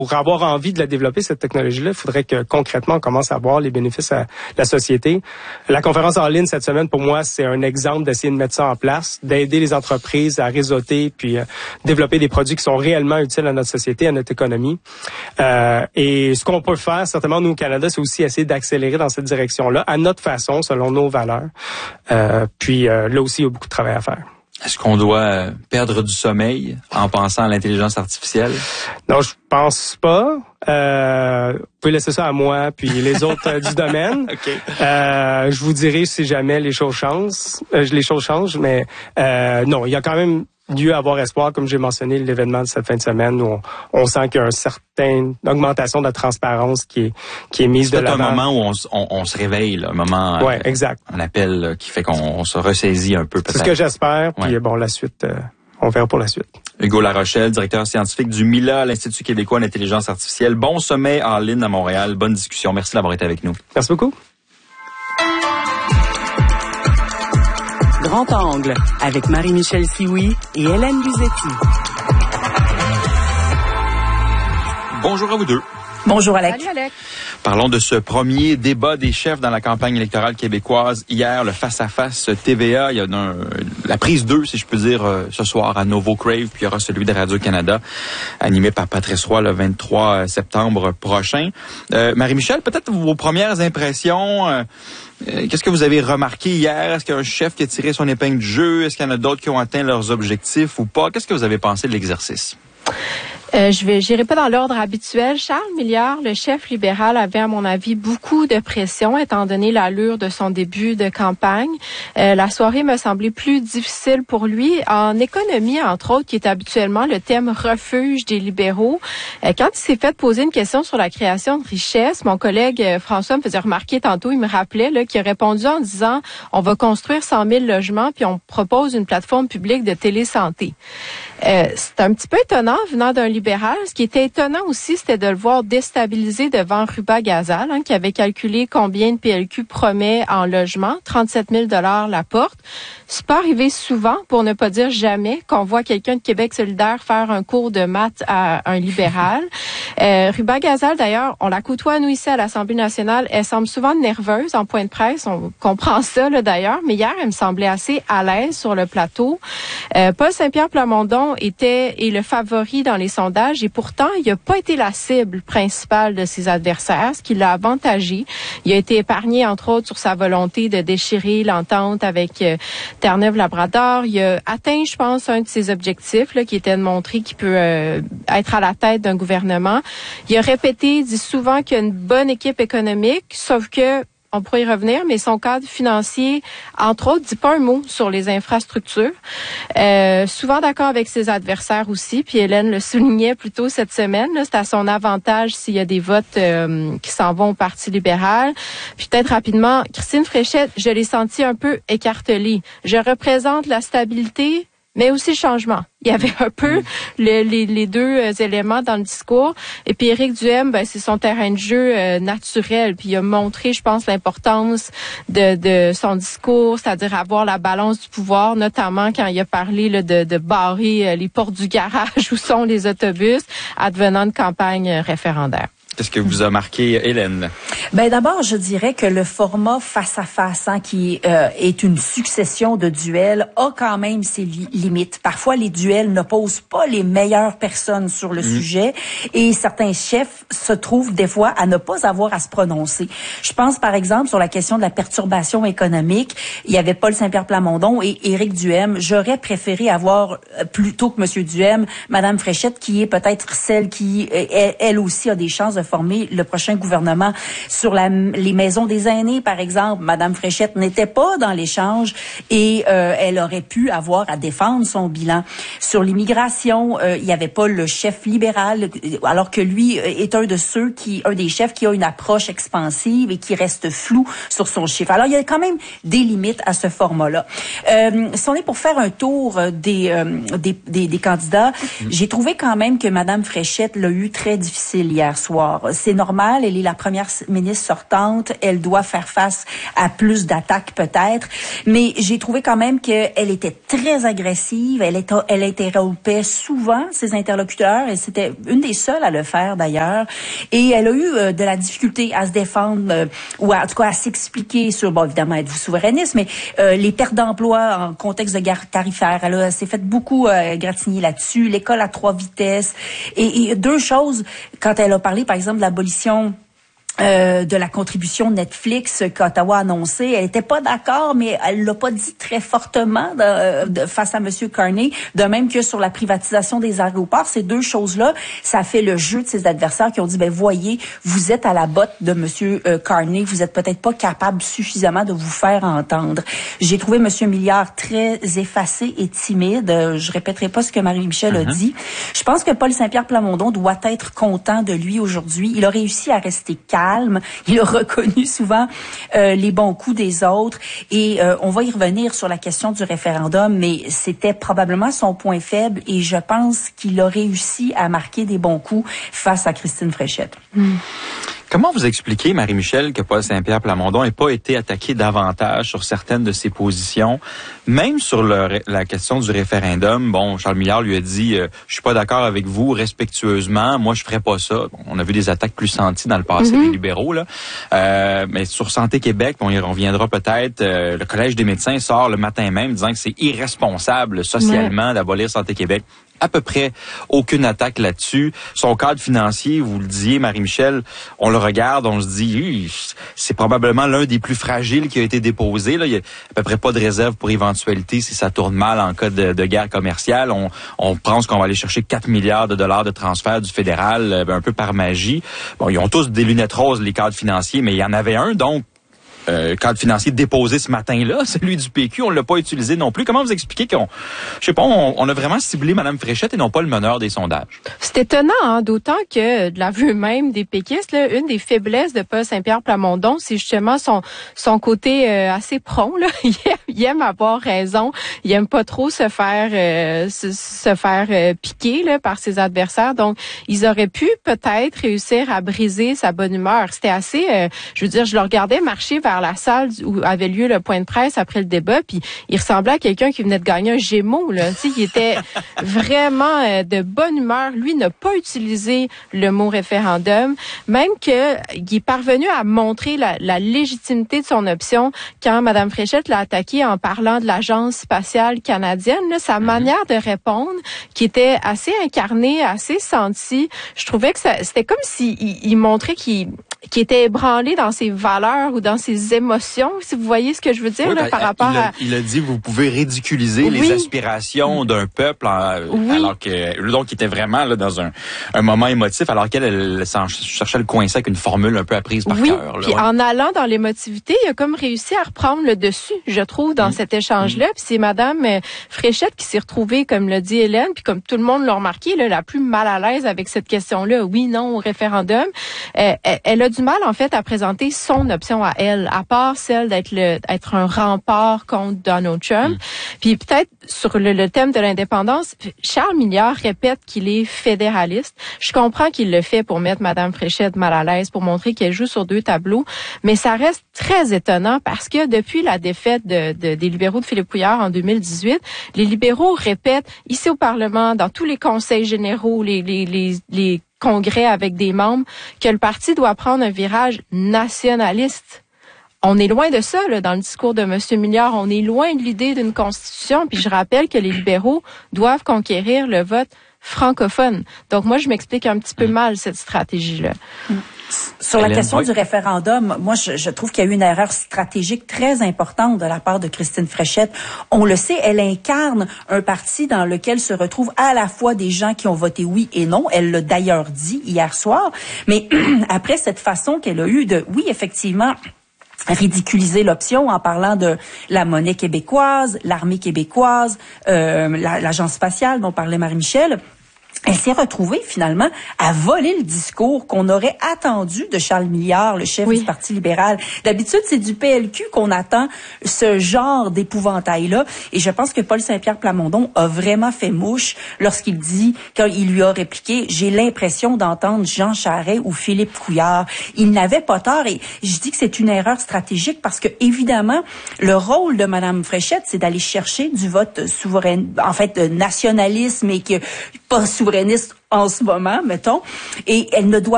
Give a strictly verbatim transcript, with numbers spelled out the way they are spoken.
pour avoir envie de la développer, cette technologie-là, il faudrait que concrètement, on commence à voir les bénéfices à la société. La conférence en ligne cette semaine, pour moi, c'est un exemple d'essayer de mettre ça en place, d'aider les entreprises à réseauter puis euh, développer des produits qui sont réellement utiles à notre société, à notre économie. Euh, et ce qu'on peut faire, certainement, nous, au Canada, c'est aussi essayer d'accélérer dans cette direction-là, à notre façon, selon nos valeurs. Euh, puis euh, là aussi, il y a beaucoup de travail à faire. Est-ce qu'on doit perdre du sommeil en pensant à l'intelligence artificielle? Non, je pense pas. Euh, vous pouvez laisser ça à moi, puis les autres euh, du domaine. Okay. Euh, je vous dirai si jamais les choses changent. Euh, les choses changent, mais euh, non, il y a quand même lieu à avoir espoir, comme j'ai mentionné l'événement de cette fin de semaine, où on, on sent qu'il y a une certaine augmentation de la transparence qui est qui est mise de l'avant. C'est un moment où on, on, on se réveille, là, un moment, ouais, euh, exact. Un appel là, qui fait qu'on on se ressaisit un peu peut-être. C'est ce que j'espère, puis ouais. bon, la suite, euh, on verra pour la suite. Hugo Larochelle, directeur scientifique du M I L A, l'Institut québécois d'intelligence artificielle. Bon sommet en ligne à Montréal, bonne discussion. Merci d'avoir été avec nous. Merci beaucoup. Grand Angle, avec Marie-Michel Sioui et Hélène Luzetti. Bonjour à vous deux. Bonjour Alex. Salut Alex. Parlons de ce premier débat des chefs dans la campagne électorale québécoise. Hier, le face-à-face T V A, il y a un, la prise deux, si je peux dire, ce soir à Novo Crave, puis il y aura celui de Radio-Canada, animé par Patrice Roy le vingt-trois septembre prochain. Euh, Marie-Michel, peut-être vos premières impressions... Euh, Qu'est-ce que vous avez remarqué hier? Est-ce qu'il y a un chef qui a tiré son épingle du jeu? Est-ce qu'il y en a d'autres qui ont atteint leurs objectifs ou pas? Qu'est-ce que vous avez pensé de l'exercice? Euh, je vais, j'irai pas dans l'ordre habituel. Charles Milliard, le chef libéral, avait, à mon avis, beaucoup de pression, étant donné l'allure de son début de campagne. Euh, la soirée me semblait plus difficile pour lui. En économie, entre autres, qui est habituellement le thème refuge des libéraux, euh, quand il s'est fait poser une question sur la création de richesse, mon collègue euh, François me faisait remarquer tantôt, il me rappelait là, qu'il a répondu en disant « On va construire cent mille logements, puis on propose une plateforme publique de télésanté ». Euh, c'est un petit peu étonnant venant d'un libéral. Ce qui était étonnant aussi, c'était de le voir déstabilisé devant Ruba Gazal, hein, qui avait calculé combien de P L Q promet en logement, trente-sept mille dollars la porte. C'est pas arrivé souvent, pour ne pas dire jamais, qu'on voit quelqu'un de Québec solidaire faire un cours de maths à un libéral. Euh, Ruba Gazal, d'ailleurs, on la côtoie, nous, ici, à l'Assemblée nationale. Elle semble souvent nerveuse en point de presse. On comprend ça, là, d'ailleurs. Mais hier, elle me semblait assez à l'aise sur le plateau. Euh, Paul Saint-Pierre Plamondon était est le favori dans les sondages et pourtant, il n'a pas été la cible principale de ses adversaires, ce qui l'a avantagé. Il a été épargné, entre autres, sur sa volonté de déchirer l'entente avec euh, Terre-Neuve-Labrador. Il a atteint, je pense, un de ses objectifs, là, qui était de montrer qu'il peut euh, être à la tête d'un gouvernement. Il a répété, il dit souvent qu'il y a une bonne équipe économique, sauf que on pourrait y revenir, mais son cadre financier, entre autres, dit pas un mot sur les infrastructures. Euh, souvent d'accord avec ses adversaires aussi, puis Hélène le soulignait plus tôt cette semaine, là, c'est à son avantage s'il y a des votes euh, qui s'en vont au Parti libéral. Puis peut-être rapidement, Christine Fréchette, je l'ai sentie un peu écartelée. Je représente la stabilité, mais aussi le changement. Il y avait un peu le, les, les deux euh, éléments dans le discours. Et puis Éric Duhaime, ben, c'est son terrain de jeu euh, naturel. Puis il a montré, je pense, l'importance de, de son discours, c'est-à-dire avoir la balance du pouvoir, notamment quand il a parlé là, de, de barrer euh, les portes du garage où sont les autobus, advenant de campagne euh, référendaire. Qu'est-ce que vous a marqué, Hélène? Ben d'abord, je dirais que le format face à face, hein, qui euh, est une succession de duels, a quand même ses li- limites. Parfois, les duels n'opposent pas les meilleures personnes sur le mmh. sujet, et certains chefs se trouvent des fois à ne pas avoir à se prononcer. Je pense par exemple sur la question de la perturbation économique. Il y avait Paul Saint-Pierre Plamondon et Éric Duhaime. J'aurais préféré avoir plutôt que Monsieur Duhaime, Madame Fréchette, qui est peut-être celle qui, elle, elle aussi, a des chances de former le prochain gouvernement. Sur la, les maisons des aînés, par exemple, Madame Fréchette n'était pas dans l'échange et euh, elle aurait pu avoir à défendre son bilan. Sur l'immigration, euh, il n'y avait pas le chef libéral, alors que lui est un de ceux qui, un des chefs qui a une approche expansive et qui reste flou sur son chiffre. Alors, il y a quand même des limites à ce format-là. Euh, si on est pour faire un tour des, euh, des, des, des candidats, mmh. j'ai trouvé quand même que Madame Fréchette l'a eu très difficile hier soir. d'accord. C'est normal, elle est la première ministre sortante, elle doit faire face à plus d'attaques peut-être, mais j'ai trouvé quand même qu'elle était très agressive, elle, était, elle interrompait souvent ses interlocuteurs, et c'était une des seules à le faire d'ailleurs, et elle a eu euh, de la difficulté à se défendre, euh, ou à, en tout cas à s'expliquer sur, bon évidemment, êtes-vous souverainiste, mais euh, les pertes d'emploi en contexte de guerre tarifaire, elle, a, elle s'est fait beaucoup euh, gratigner là-dessus, l'école à trois vitesses, et, et deux choses, quand elle a parlé par exemple de l'abolition Euh, de la contribution Netflix qu'Ottawa a annoncée. Elle était pas d'accord, mais elle l'a pas dit très fortement de, de, face à Monsieur Carney. De même que sur la privatisation des aéroports, ces deux choses-là, ça a fait le jeu de ses adversaires qui ont dit, ben voyez, vous êtes à la botte de Monsieur euh, Carney, vous êtes peut-être pas capable suffisamment de vous faire entendre. J'ai trouvé Monsieur Milliard très effacé et timide. Je répéterai pas ce que Marie-Michel uh-huh. a dit. Je pense que Paul Saint-Pierre Plamondon doit être content de lui aujourd'hui. Il a réussi à rester calme. Il a reconnu souvent euh, les bons coups des autres et euh, on va y revenir sur la question du référendum, mais c'était probablement son point faible et je pense qu'il a réussi à marquer des bons coups face à Christine Fréchette. Mm. Comment vous expliquez, Marie-Michel, que Paul Saint-Pierre Plamondon n'ait pas été attaqué davantage sur certaines de ses positions, même sur le, la question du référendum? Bon, Charles Milliard lui a dit euh, « Je suis pas d'accord avec vous, respectueusement, moi je ferais pas ça. » Bon, on a vu des attaques plus senties dans le passé mm-hmm. des libéraux, là. Euh, mais sur Santé Québec, on y reviendra peut-être, euh, le Collège des médecins sort le matin même disant que c'est irresponsable socialement ouais. d'abolir Santé Québec. À peu près aucune attaque là-dessus. Son cadre financier, vous le disiez, Marie-Michel, on le regarde, on se dit, c'est probablement l'un des plus fragiles qui a été déposé. Là. Il y a à peu près pas de réserve pour éventualité si ça tourne mal en cas de, de guerre commerciale. On, on pense qu'on va aller chercher quatre milliards de dollars de transfert du fédéral, un peu par magie. Bon, ils ont tous des lunettes roses, les cadres financiers, mais il y en avait un, donc, Euh, cadre financier déposé ce matin-là, celui du P Q, on l'a pas utilisé non plus. Comment vous expliquez qu'on, je sais pas, on, on a vraiment ciblé Mme Fréchette et non pas le meneur des sondages? C'est étonnant, hein, d'autant que de l'aveu même des péquistes, là, une des faiblesses de Paul Saint-Pierre Plamondon, c'est justement son son côté euh, assez prompt. Là. Il, aime, il aime avoir raison, il aime pas trop se faire euh, se, se faire euh, piquer là, par ses adversaires. Donc, ils auraient pu peut-être réussir à briser sa bonne humeur. C'était assez, euh, je veux dire, je le regardais marcher vers la salle où avait lieu le point de presse après le débat, puis il ressemblait à quelqu'un qui venait de gagner un Gémeaux, là. Tu sais, il était vraiment euh, de bonne humeur. Lui n'a pas utilisé le mot référendum, même que il est parvenu à montrer la, la légitimité de son option quand Mme Fréchette l'a attaqué en parlant de l'Agence spatiale canadienne. Là, sa manière de répondre, qui était assez incarnée, assez sentie, je trouvais que ça, c'était comme s'il il, il montrait qu'il qui était ébranlé dans ses valeurs ou dans ses émotions, si vous voyez ce que je veux dire, oui, là, ben, par rapport il a, à... Il a dit, vous pouvez ridiculiser oui. les aspirations d'un peuple, en, oui. alors que, donc, il était vraiment là dans un, un moment émotif, alors qu'elle, elle, elle cherchait le coincer avec une formule un peu apprise par oui. cœur. Puis ouais. en allant dans l'émotivité, il a comme réussi à reprendre le dessus, je trouve, dans mmh. cet échange-là. Mmh. Puis c'est Mme Fréchette qui s'est retrouvée, comme l'a dit Hélène, puis comme tout le monde l'a remarqué, là, la plus mal à l'aise avec cette question-là, oui, non, au référendum. Euh, elle, elle a du mal, en fait, à présenter son option à elle, à part celle d'être le être un rempart contre Donald Trump. Mm. Puis peut-être sur le, le thème de l'indépendance, Charles Milliard répète qu'il est fédéraliste. Je comprends qu'il le fait pour mettre Mme Fréchette mal à l'aise, pour montrer qu'elle joue sur deux tableaux, mais ça reste très étonnant parce que depuis la défaite de, de, des libéraux de Philippe Couillard en deux mille dix-huit, les libéraux répètent ici au Parlement, dans tous les conseils généraux, les, les, les, les congrès avec des membres, que le parti doit prendre un virage nationaliste. On est loin de ça, là, dans le discours de M. Milliard. On est loin de l'idée d'une constitution. Puis je rappelle que les libéraux doivent conquérir le vote francophone. Donc moi, je m'explique un petit peu mal cette stratégie-là. Sur la question oui. du référendum, moi, je, je trouve qu'il y a eu une erreur stratégique très importante de la part de Christine Fréchette. On le sait, elle incarne un parti dans lequel se retrouvent à la fois des gens qui ont voté oui et non. Elle l'a d'ailleurs dit hier soir. Mais après cette façon qu'elle a eue de, oui, effectivement, ridiculiser l'option en parlant de la monnaie québécoise, l'armée québécoise, euh, la, l'agence spatiale dont parlait Marie-Michel, elle s'est retrouvée finalement à voler le discours qu'on aurait attendu de Charles Milliard, le chef oui. du Parti libéral. D'habitude, c'est du P L Q qu'on attend ce genre d'épouvantail-là. Et je pense que Paul Saint-Pierre Plamondon a vraiment fait mouche lorsqu'il dit, quand il lui a répliqué, j'ai l'impression d'entendre Jean Charest ou Philippe Couillard. Il n'avait pas tort et je dis que c'est une erreur stratégique parce que, évidemment, le rôle de Mme Fréchette, c'est d'aller chercher du vote souverain, en fait, nationalisme et que pas souverainiste en ce moment, mettons, et elle ne doit